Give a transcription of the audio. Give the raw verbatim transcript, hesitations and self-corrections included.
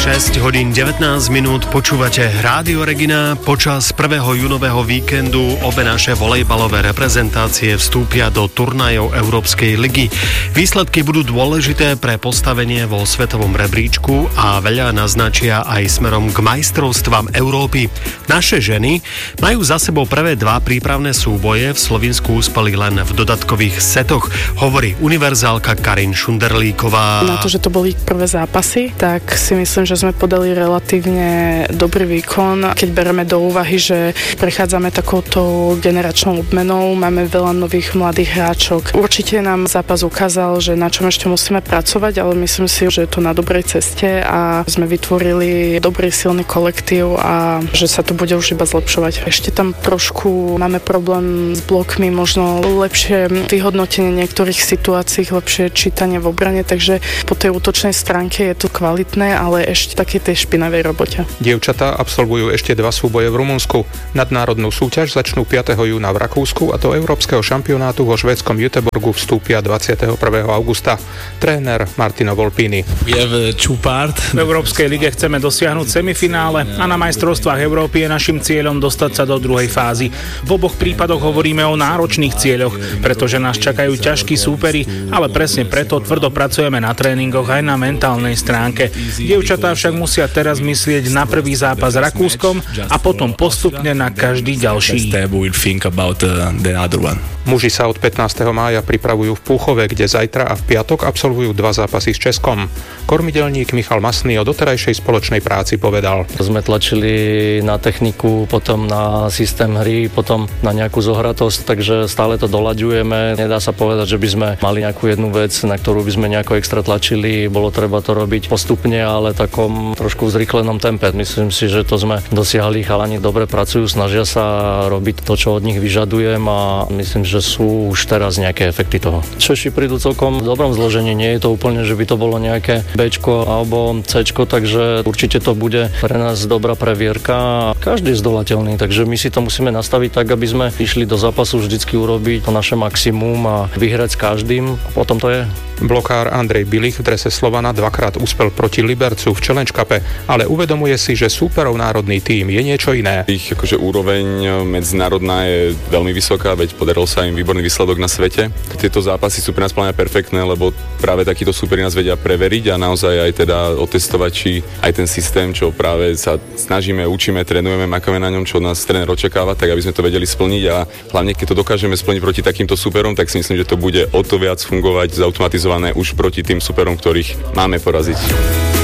šesť hodín devätnásť minút počúvate Rádio Regina. Počas prvého júnového víkendu obe naše volejbalové reprezentácie vstúpia do turnajov Európskej ligy. Výsledky budú dôležité pre postavenie vo svetovom rebríčku a veľa naznačia aj smerom k majstrovstvám Európy. Naše ženy majú za sebou prvé dva prípravné súboje, v Slovinsku uspeli len v dodatkových setoch, hovorí univerzálka Karin Šunderlíková. Na to, že to boli prvé zápasy, tak si myslím, že sme podali relatívne dobrý výkon. Keď bereme do úvahy, že prechádzame takouto generačnou obmenou, máme veľa nových mladých hráčok. Určite nám zápas ukázal, že na čom ešte musíme pracovať, ale myslím si, že je to na dobrej ceste a sme vytvorili dobrý silný kolektív a že sa to bude už iba zlepšovať. Ešte tam trošku máme problém s blokmi, možno lepšie vyhodnotenie niektorých situácií, lepšie čítanie v obrane, takže po tej útočnej stránke je to kvalitné, ale ešte také tej špinavej robote. Dievčatá absolvujú ešte dva súboje v Rumunsku. Nadnárodnú súťaž začnú piateho júna v Rakúsku a do Európskeho šampionátu vo švédskom Göteborgu vstúpia dvadsiateho prvého augusta. Tréner Martino Volpini. V Európskej lige chceme dosiahnuť semifinále a na majstrovstvách Európy je našim cieľom dostať sa do druhej fázy. V oboch prípadoch hovoríme o náročných cieľoch, pretože nás čakajú ťažkí súperi, ale presne preto tvrdo pracujeme na tréningoch aj na mentálnej stránke. Dievčatá však musia teraz myslieť na prvý zápas s Rakúskom a potom postupne na každý ďalší. Muži sa od pätnásteho mája pripravujú v Púchove, kde zajtra a v piatok absolvujú dva zápasy s Českom. Kormidelník Michal Masný o doterajšej spoločnej práci povedal. Sme tlačili na techniku, potom na systém hry, potom na nejakú zohratosť, takže stále to doľaďujeme. Nedá sa povedať, že by sme mali nejakú jednu vec, na ktorú by sme nejako extra tlačili. Bolo treba to robiť postupne, ale takom trošku zrýchlenom tempe. Myslím si, že to sme dosiahli, chalani dobre pracujú, snažia sa robiť to, čo od nich vyžadujem a myslím, že sú už teraz nejaké efekty toho. Češi prídu celkom v dobrom zložení, nie je to úplne, že by to bolo nejaké Bčko alebo Cčko, takže určite to bude pre nás dobrá previerka. Každý je zdolateľný, takže my si to musíme nastaviť tak, aby sme išli do zápasu vždycky urobiť to naše maximum a vyhrať s každým. Potom to je. Blokár Andrej Bilich v drese Slovana dvakrát uspel proti Libercu v Challenge Cupe, ale uvedomuje si, že súperov národný tím je niečo iné. Ich akože úroveň medzinárodná je veľmi vysoká, veď podaril sa im výborný výsledok na svete. Tieto zápasy sú pre nás plne perfektné, lebo práve takíto súperi nás vedia preveriť a naozaj aj teda otestovať, či aj ten systém, čo práve sa snažíme, učíme, trénujeme, makáme na ňom, čo nás tréner očakáva, tak aby sme to vedeli splniť a hlavne keď to dokážeme splniť proti takýmto súperom, tak si myslím, že to bude o to viac fungovať zautomatizované už proti tým superom, ktorých máme poraziť.